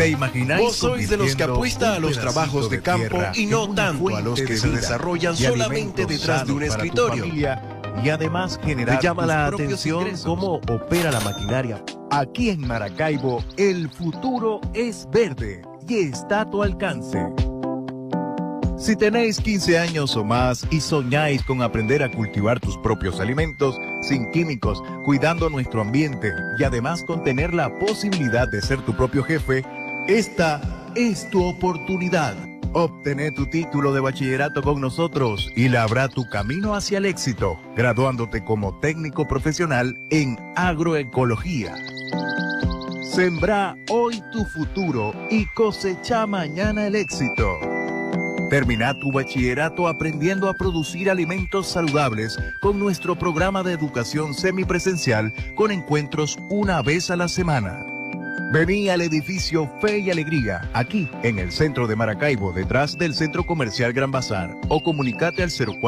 ¿Te imagináis? Vos sois de los que apuesta a los trabajos de campo y no tanto a los que se desarrollan solamente detrás de un escritorio. Y además generar ¿Te llama tus la propios atención ingresos? cómo opera la maquinaria? Aquí en Maracaibo, el futuro es verde y está a tu alcance. Si tenéis 15 años o más y soñáis con aprender a cultivar tus propios alimentos sin químicos, cuidando nuestro ambiente y además con tener la posibilidad de ser tu propio jefe, esta es tu oportunidad. Obtener tu título de bachillerato con nosotros y labra tu camino hacia el éxito, graduándote como técnico profesional en agroecología. Sembra hoy tu futuro y cosecha mañana el éxito. Termina tu bachillerato aprendiendo a producir alimentos saludables con nuestro programa de educación semipresencial con encuentros una vez a la semana. Vení al edificio Fe y Alegría, aquí en el centro de Maracaibo, detrás del Centro Comercial Gran Bazar, o comunicate al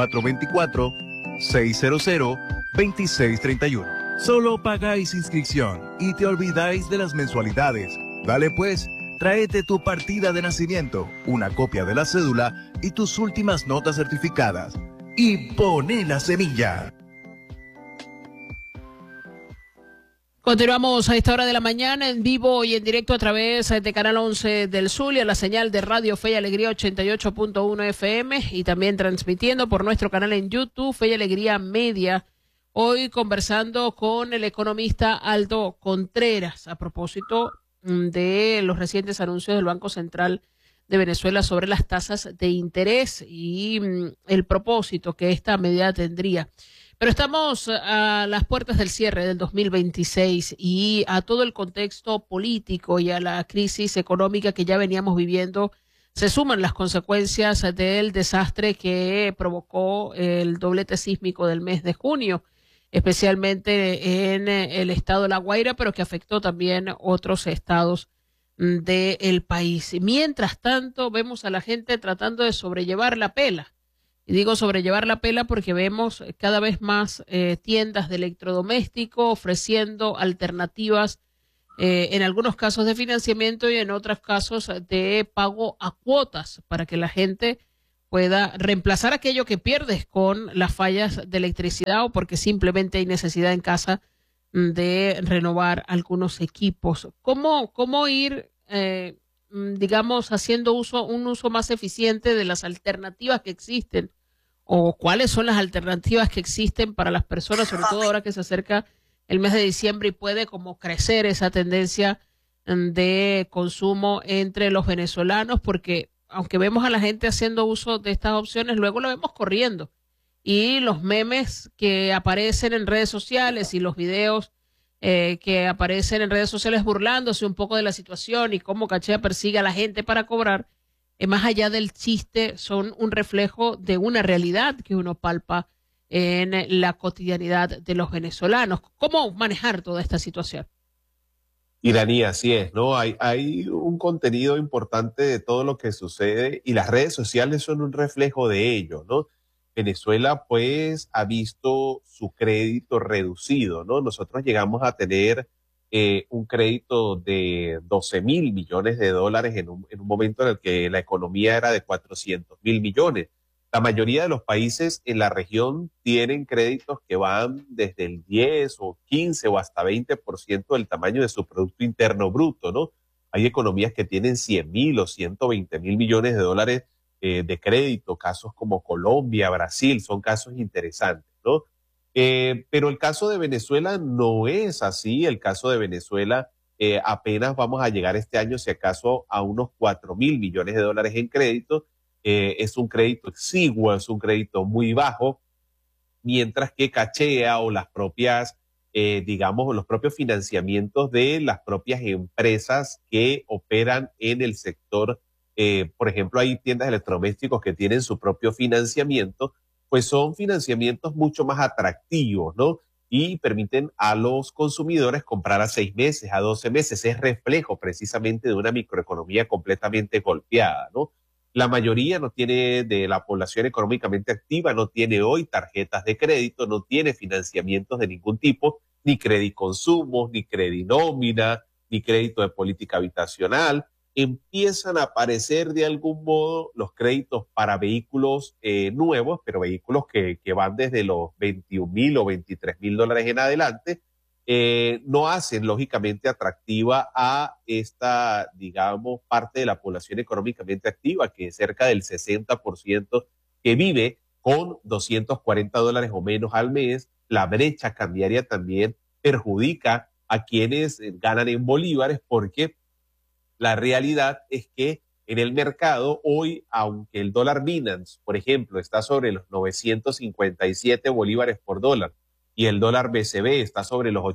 0424-600-2631. Solo pagáis inscripción y te olvidáis de las mensualidades. Dale pues, tráete tu partida de nacimiento, una copia de la cédula y tus últimas notas certificadas. Y poné la semilla. Continuamos a esta hora de la mañana en vivo y en directo a través de Canal 11 del Zulia, la señal de Radio Fe y Alegría 88.1 FM y también transmitiendo por nuestro canal en YouTube Fe y Alegría Media. Hoy conversando con el economista Aldo Contreras a propósito de los recientes anuncios del Banco Central de Venezuela sobre las tasas de interés y el propósito que esta medida tendría. Pero estamos a las puertas del cierre del 2026 y a todo el contexto político y a la crisis económica que ya veníamos viviendo se suman las consecuencias del desastre que provocó el doblete sísmico del mes de junio, especialmente en el estado de La Guaira, pero que afectó también otros estados del país. Mientras tanto, vemos a la gente tratando de sobrellevar la pela. Y digo sobrellevar la pela porque vemos cada vez más tiendas de electrodoméstico ofreciendo alternativas, en algunos casos de financiamiento y en otros casos de pago a cuotas para que la gente pueda reemplazar aquello que pierdes con las fallas de electricidad o porque simplemente hay necesidad en casa de renovar algunos equipos. ¿Cómo ir, digamos, haciendo un uso más eficiente de las alternativas que existen? ¿O cuáles son las alternativas que existen para las personas, sobre todo ahora que se acerca el mes de diciembre y puede como crecer esa tendencia de consumo entre los venezolanos? Porque aunque vemos a la gente haciendo uso de estas opciones, luego lo vemos corriendo. Y los memes que aparecen en redes sociales y los videos que aparecen en redes sociales burlándose un poco de la situación y cómo Cachea persigue a la gente para cobrar, más allá del chiste, son un reflejo de una realidad que uno palpa en la cotidianidad de los venezolanos. ¿Cómo manejar toda esta situación? Iraní, así es, ¿no? Hay un contenido importante de todo lo que sucede y las redes sociales son un reflejo de ello, ¿no? Venezuela, pues, ha visto su crédito reducido, ¿no? Nosotros llegamos a tener un crédito de 12.000 millones de dólares en un momento en el que la economía era de 400.000 millones. La mayoría de los países en la región tienen créditos que van desde el 10 o 15 o hasta 20% del tamaño de su Producto Interno Bruto, ¿no? Hay economías que tienen 100.000 o 120.000 millones de dólares de crédito, casos como Colombia, Brasil, son casos interesantes, ¿no? Pero el caso de Venezuela no es así. El caso de Venezuela apenas vamos a llegar este año, si acaso, a unos 4.000 millones de dólares en crédito. Es un crédito exiguo, es un crédito muy bajo, mientras que Cachea o las propias, digamos, los propios financiamientos de las propias empresas que operan en el sector, por ejemplo, hay tiendas de electrodomésticos que tienen su propio financiamiento, pues son financiamientos mucho más atractivos, ¿no? Y permiten a los consumidores comprar a 6 meses, a 12 meses. Es reflejo precisamente de una microeconomía completamente golpeada, ¿no? La mayoría no tiene, de la población económicamente activa, no tiene hoy tarjetas de crédito, no tiene financiamientos de ningún tipo, ni crédito consumos, ni crédito nómina, ni crédito de política habitacional. empiezan a aparecer de algún modo los créditos para vehículos nuevos, pero vehículos que van desde los 21,000 o 23,000 dólares en adelante, no hacen lógicamente atractiva a esta, digamos, parte de la población económicamente activa, que es cerca del 60% que vive con 240 dólares o menos al mes. La brecha cambiaria también perjudica a quienes ganan en bolívares, porque la realidad es que en el mercado hoy, aunque el dólar Binance, por ejemplo, está sobre los 957 bolívares por dólar y el dólar BCB está sobre los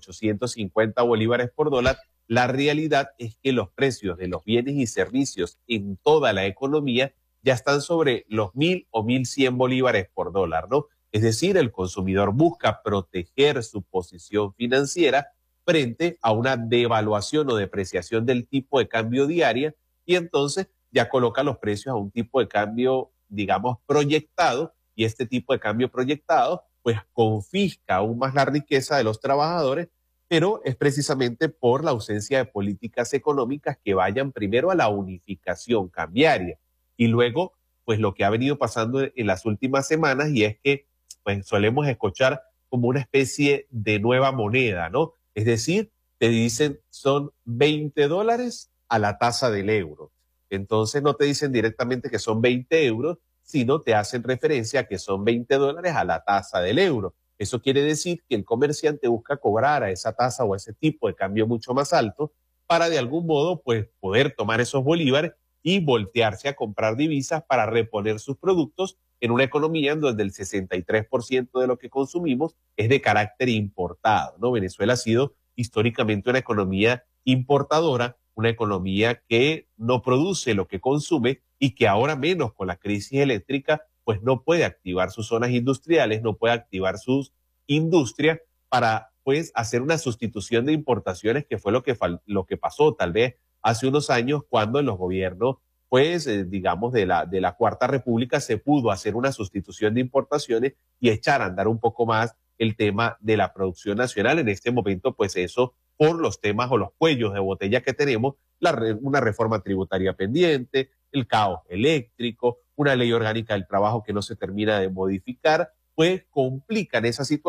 850 bolívares por dólar, la realidad es que los precios de los bienes y servicios en toda la economía ya están sobre los 1,000 o 1,100 bolívares por dólar, ¿no? Es decir, el consumidor busca proteger su posición financiera frente a una devaluación o depreciación del tipo de cambio diaria, y entonces ya coloca los precios a un tipo de cambio, digamos, proyectado, y este tipo de cambio proyectado pues confisca aún más la riqueza de los trabajadores, pero es precisamente por la ausencia de políticas económicas que vayan primero a la unificación cambiaria y luego pues lo que ha venido pasando en las últimas semanas, y es que pues solemos escuchar como una especie de nueva moneda, ¿no? Es decir, te dicen son 20 dólares a la tasa del euro. Entonces no te dicen directamente que son 20 euros, sino te hacen referencia a que son 20 dólares a la tasa del euro. Eso quiere decir que el comerciante busca cobrar a esa tasa o a ese tipo de cambio mucho más alto para de algún modo pues poder tomar esos bolívares y voltearse a comprar divisas para reponer sus productos en una economía en donde el 63% de lo que consumimos es de carácter importado, ¿no? Venezuela ha sido históricamente una economía importadora, una economía que no produce lo que consume y que ahora menos con la crisis eléctrica, pues no puede activar sus zonas industriales, no puede activar sus industrias para pues hacer una sustitución de importaciones, que fue lo que pasó tal vez hace unos años cuando en los gobiernos pues digamos de la Cuarta República se pudo hacer una sustitución de importaciones y echar a andar un poco más el tema de la producción nacional. En este momento pues eso, por los temas o los cuellos de botella que tenemos, una reforma tributaria pendiente, el caos eléctrico, una ley orgánica del trabajo que no se termina de modificar, pues complican esa situación.